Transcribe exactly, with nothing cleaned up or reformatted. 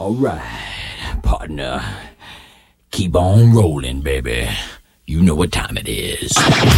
Alright, partner. Keep on rolling, baby. You know what time it is.